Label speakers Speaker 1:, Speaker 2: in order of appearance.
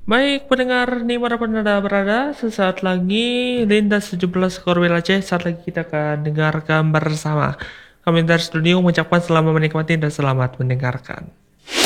Speaker 1: Baik pendengar dimanapun Anda berada, sesaat lagi Lintas 17 Korwil Aceh, saat lagi kita akan dengarkan bersama. Kami dari studio mengucapkan selamat menikmati dan selamat mendengarkan.